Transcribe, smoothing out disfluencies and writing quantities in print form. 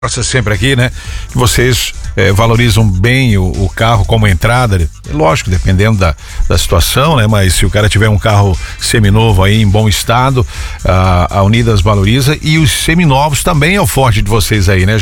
Sempre aqui, né? Que vocês valorizam bem o carro como entrada. Lógico, dependendo da situação, né? Mas se o cara tiver um carro seminovo aí em bom estado, a Unidas valoriza, e os seminovos também é o forte de vocês aí, né?